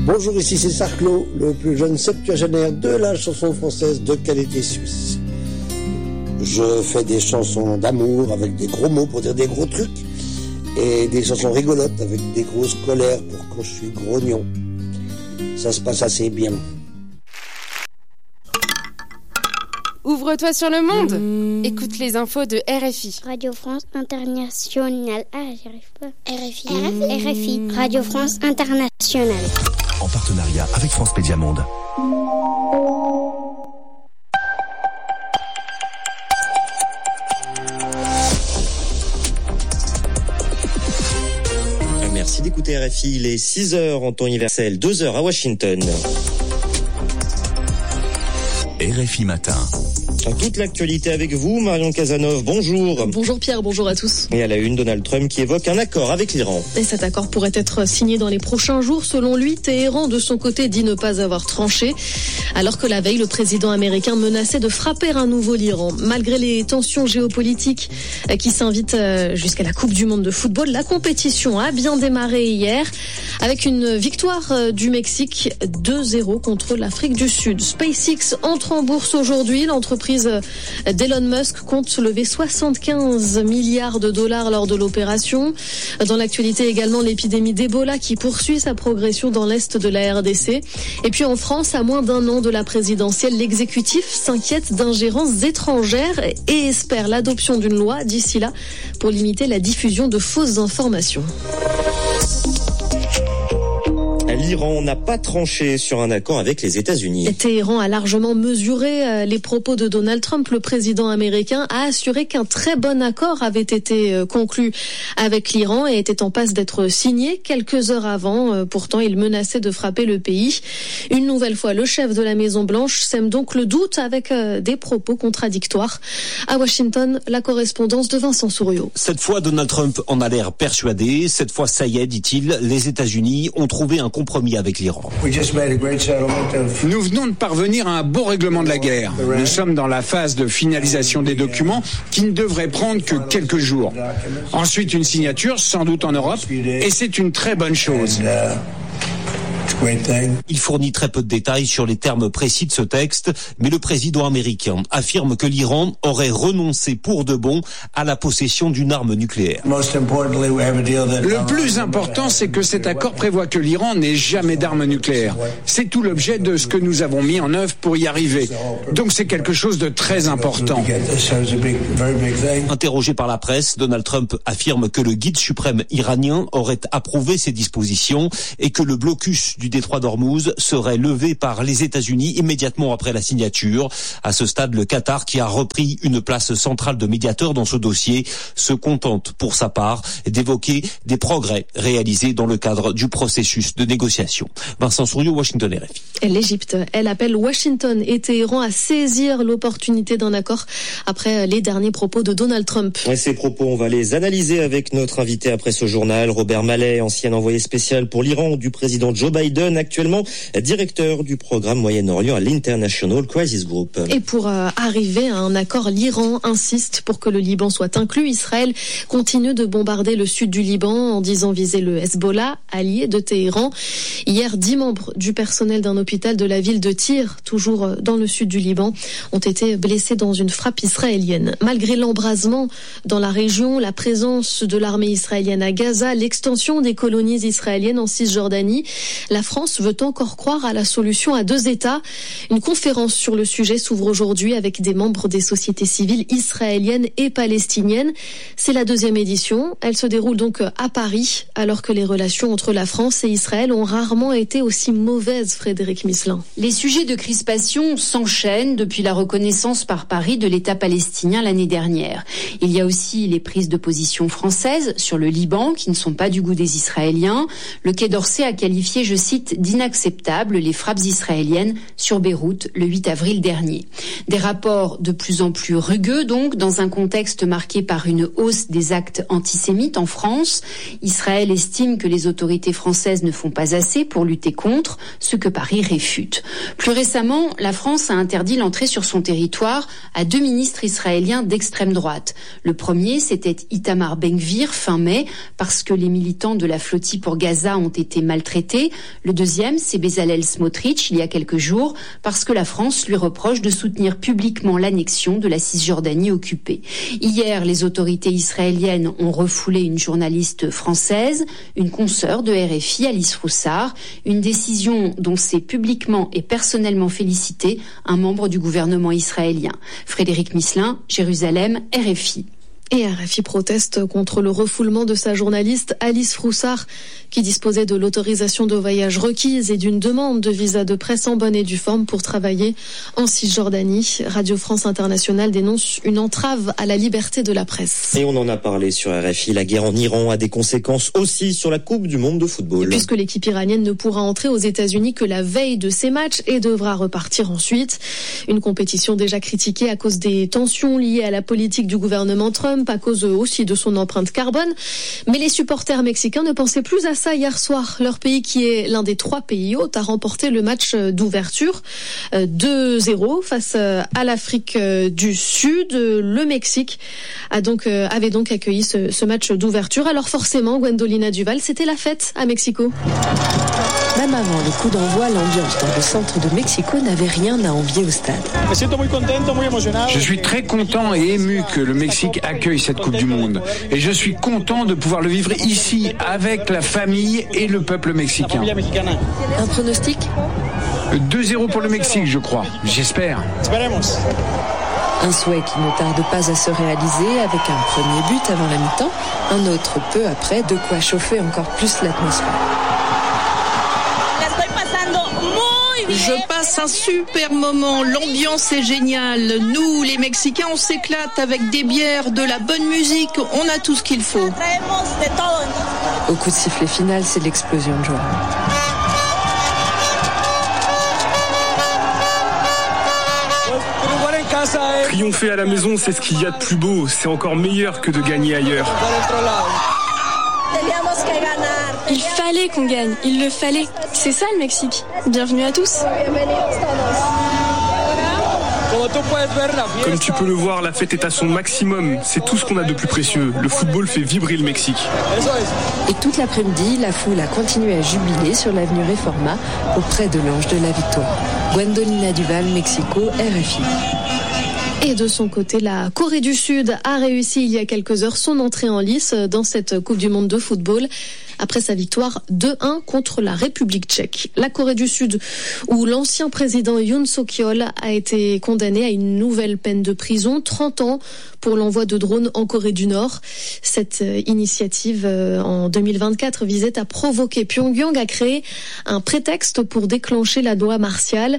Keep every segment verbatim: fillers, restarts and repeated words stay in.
Bonjour, ici c'est Sarclo, le plus jeune septuagénaire de la chanson française de qualité suisse. Je fais des chansons d'amour avec des gros mots pour dire des gros trucs et des chansons rigolotes avec des grosses colères pour quand je suis grognon. Ça se passe assez bien. Ouvre-toi sur le monde. Mmh. Écoute les infos de R F I. Radio France Internationale. Ah, j'y arrive pas. R F I. Mmh. R F I. Radio France Internationale. En partenariat avec France Média Monde. Merci d'écouter R F I. Il est six heures en temps universel, deux heures à Washington. R F I Matin. Toute l'actualité avec vous, Marion Casanov, bonjour. Bonjour Pierre, bonjour à tous. Et à la une, Donald Trump qui évoque un accord avec l'Iran. Et cet accord pourrait être signé dans les prochains jours. Selon lui, Téhéran, de son côté, dit ne pas avoir tranché. Alors que la veille, le président américain menaçait de frapper à nouveau l'Iran. Malgré les tensions géopolitiques qui s'invitent jusqu'à la Coupe du Monde de football, la compétition a bien démarré hier avec une victoire du Mexique deux zéro contre l'Afrique du Sud. SpaceX entre en bourse aujourd'hui. L'entreprise d'Elon Musk compte lever soixante-quinze milliards de dollars lors de l'opération. Dans l'actualité également, l'épidémie d'Ebola qui poursuit sa progression dans l'est de la R D C. Et puis en France, à moins d'un an de la présidentielle, l'exécutif s'inquiète d'ingérences étrangères et espère l'adoption d'une loi d'ici là pour limiter la diffusion de fausses informations. L'Iran n'a pas tranché sur un accord avec les États-Unis. Téhéran a largement mesuré les propos de Donald Trump. Le président américain a assuré qu'un très bon accord avait été conclu avec l'Iran et était en passe d'être signé quelques heures avant. Pourtant, il menaçait de frapper le pays. Une nouvelle fois, le chef de la Maison-Blanche sème donc le doute avec des propos contradictoires. À Washington, la correspondance de Vincent Souriau. Cette fois, Donald Trump en a l'air persuadé. Cette fois, ça y est, dit-il, les États-Unis ont trouvé un compromis avec l'Iran. Nous venons de parvenir à un beau règlement de la guerre. Nous sommes dans la phase de finalisation des documents qui ne devrait prendre que quelques jours. Ensuite, une signature, sans doute en Europe, et c'est une très bonne chose. Il fournit très peu de détails sur les termes précis de ce texte, mais le président américain affirme que l'Iran aurait renoncé pour de bon à la possession d'une arme nucléaire. Le plus important, c'est que cet accord prévoit que l'Iran n'ait jamais d'arme nucléaire. C'est tout l'objet de ce que nous avons mis en œuvre pour y arriver. Donc c'est quelque chose de très important. Interrogé par la presse, Donald Trump affirme que le guide suprême iranien aurait approuvé ces dispositions et que le blocus du détroit d'Ormuz serait levé par les États-Unis immédiatement après la signature. À ce stade, le Qatar, qui a repris une place centrale de médiateur dans ce dossier, se contente pour sa part d'évoquer des progrès réalisés dans le cadre du processus de négociation. Vincent Souriau, Washington, R F I. L'Égypte, elle appelle Washington et Téhéran à saisir l'opportunité d'un accord après les derniers propos de Donald Trump. Et ces propos, on va les analyser avec notre invité après ce journal, Robert Mallet, ancien envoyé spécial pour l'Iran du président Joe Biden, actuellement directeur du programme Moyen-Orient à l'International Crisis Group. Et pour euh, arriver à un accord, l'Iran insiste pour que le Liban soit inclus. Israël continue de bombarder le sud du Liban en disant viser le Hezbollah, allié de Téhéran. Hier, dix membres du personnel d'un hôpital de la ville de Tyr, toujours dans le sud du Liban, ont été blessés dans une frappe israélienne. Malgré l'embrasement dans la région, la présence de l'armée israélienne à Gaza, l'extension des colonies israéliennes en Cisjordanie, la France veut encore croire à la solution à deux États. Une conférence sur le sujet s'ouvre aujourd'hui avec des membres des sociétés civiles israéliennes et palestiniennes. C'est la deuxième édition. Elle se déroule donc à Paris, alors que les relations entre la France et Israël ont rarement été aussi mauvaises, Frédéric Misselin. Les sujets de crispation s'enchaînent depuis la reconnaissance par Paris de l'État palestinien l'année dernière. Il y a aussi les prises de position françaises sur le Liban, qui ne sont pas du goût des Israéliens. Le Quai d'Orsay a qualifié, je cite, d'inacceptables les frappes israéliennes sur Beyrouth le huit avril dernier. Des rapports de plus en plus rugueux donc, dans un contexte marqué par une hausse des actes antisémites en France. Israël estime que les autorités françaises ne font pas assez pour lutter contre, ce que Paris réfute. Plus récemment, la France a interdit l'entrée sur son territoire à deux ministres israéliens d'extrême droite. Le premier, c'était Itamar Ben-Gvir fin mai, parce que les militants de la flottille pour Gaza ont été maltraités. Le deuxième, c'est Bezalel Smotrich, il y a quelques jours, parce que la France lui reproche de soutenir publiquement l'annexion de la Cisjordanie occupée. Hier, les autorités israéliennes ont refoulé une journaliste française, une consoeur de R F I, Alice Froussard, une décision dont s'est publiquement et personnellement félicité un membre du gouvernement israélien. Frédéric Misselin, Jérusalem, R F I. Et R F I proteste contre le refoulement de sa journaliste Alice Froussard, qui disposait de l'autorisation de voyage requise et d'une demande de visa de presse en bonne et due forme pour travailler en Cisjordanie. Radio France Internationale dénonce une entrave à la liberté de la presse. Et on en a parlé sur R F I, la guerre en Iran a des conséquences aussi sur la Coupe du monde de football. Puisque l'équipe iranienne ne pourra entrer aux États-Unis que la veille de ces matchs et devra repartir ensuite. Une compétition déjà critiquée à cause des tensions liées à la politique du gouvernement Trump, à cause aussi de son empreinte carbone. Mais les supporters mexicains ne pensaient plus à ça hier soir. Leur pays, qui est l'un des trois pays hôtes, a remporté le match d'ouverture deux zéro face à l'Afrique du Sud. Le Mexique a donc, avait donc accueilli ce, ce match d'ouverture. Alors forcément, Gwendolina Duval, c'était la fête à Mexico. Même avant le coup d'envoi, l'ambiance dans le centre de Mexico n'avait rien à envier au stade. Je suis très content et ému que le Mexique accueille cette Coupe du Monde. Et je suis content de pouvoir le vivre ici, avec la famille et le peuple mexicain. Un pronostic ? deux zéro pour le Mexique, je crois. J'espère. Un souhait qui ne tarde pas à se réaliser avec un premier but avant la mi-temps, un autre peu après, de quoi chauffer encore plus l'atmosphère. Je passe un super moment, l'ambiance est géniale. Nous, les Mexicains, on s'éclate avec des bières, de la bonne musique, on a tout ce qu'il faut. Au coup de sifflet final, c'est l'explosion de joie. Triompher à la maison, c'est ce qu'il y a de plus beau. C'est encore meilleur que de gagner ailleurs. Il fallait qu'on gagne, il le fallait. C'est ça le Mexique. Bienvenue à tous. Comme tu peux le voir, la fête est à son maximum. C'est tout ce qu'on a de plus précieux. Le football fait vibrer le Mexique. Et toute l'après-midi, la foule a continué à jubiler sur l'avenue Reforma auprès de l'ange de la victoire. Gwendolina Duval, Mexico, R F I. Et de son côté, la Corée du Sud a réussi il y a quelques heures son entrée en lice dans cette Coupe du Monde de football après sa victoire deux un contre la République tchèque. La Corée du Sud, où l'ancien président Yoon Suk-yeol a été condamné à une nouvelle peine de prison, trente ans pour l'envoi de drones en Corée du Nord. Cette initiative en deux mille vingt-quatre visait à provoquer Pyongyang à créer un prétexte pour déclencher la loi martiale.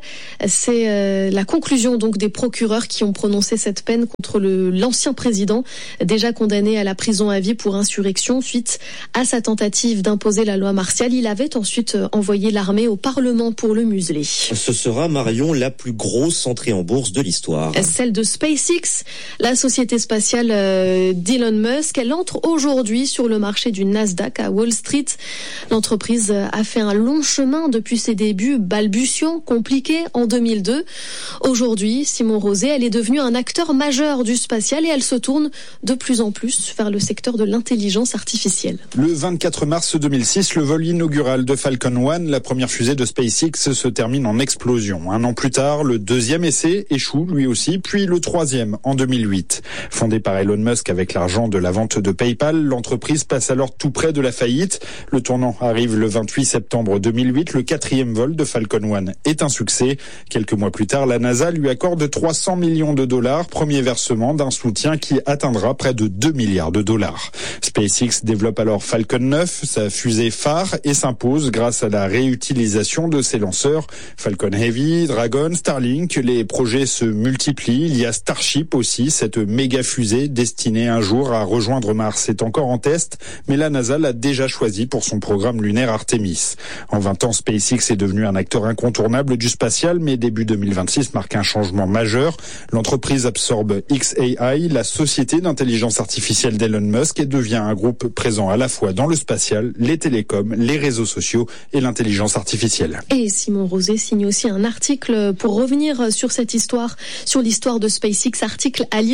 C'est la conclusion donc des procureurs qui ont prononcé cette peine contre le, l'ancien président, déjà condamné à la prison à vie pour insurrection suite à sa tentative d'imposer la loi martiale. Il avait ensuite envoyé l'armée au Parlement pour le museler. Ce sera, Marion, la plus grosse entrée en bourse de l'histoire. Celle de SpaceX, la société spatiale d'Elon Musk. Elle entre aujourd'hui sur le marché du Nasdaq à Wall Street. L'entreprise a fait un long chemin depuis ses débuts balbutiants, compliqués en deux mille deux. Aujourd'hui, Simon Rosé, elle est devenue un acteur majeur du spatial et elle se tourne de plus en plus vers le secteur de l'intelligence artificielle. Le vingt-quatre mars deux mille six, le vol inaugural de Falcon un, la première fusée de SpaceX, se termine en explosion. Un an plus tard, le deuxième essai échoue lui aussi, puis le troisième en deux mille huit. Fondée par Elon Musk avec l'argent de la vente de PayPal, l'entreprise passe alors tout près de la faillite. Le tournant arrive le vingt-huit septembre deux mille huit. Le quatrième vol de Falcon un est un succès. Quelques mois plus tard, la NASA lui accorde trois cents millions de dollars, premier versement d'un soutien qui atteindra près de deux milliards de dollars. SpaceX développe alors Falcon neuf, sa fusée phare, et s'impose grâce à la réutilisation de ses lanceurs Falcon Heavy, Dragon, Starlink. Les projets se multiplient. Il y a Starship aussi, cette méga fusée destinée un jour à rejoindre Mars. C'est encore en test, mais la NASA l'a déjà choisi pour son programme lunaire Artemis. En vingt ans, SpaceX est devenu un acteur incontournable du spatial, mais début deux mille vingt-six marque un changement majeur. L'entreprise absorbe X A I, la société d'intelligence artificielle d'Elon Musk, et devient un groupe présent à la fois dans le spatial, les télécoms, les réseaux sociaux et l'intelligence artificielle. Et Simon Rosé signe aussi un article pour revenir sur cette histoire, sur l'histoire de SpaceX, article à lire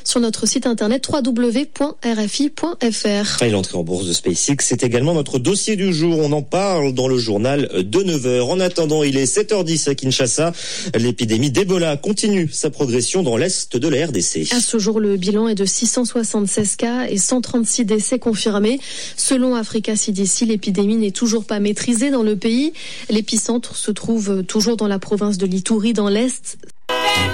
sur notre site internet w w w point r f i point f r. Et l'entrée en bourse de SpaceX, c'est également notre dossier du jour. On en parle dans le journal de neuf heures. En attendant, il est sept heures dix à Kinshasa. L'épidémie d'Ebola continue sa progression dans l'est de la R D C. À ce jour, le bilan est de six cent soixante-seize cas et cent trente-six décès confirmés. Selon Africa C D C, l'épidémie n'est toujours pas maîtrisée dans le pays. L'épicentre se trouve toujours dans la province de l'Ituri, dans l'est.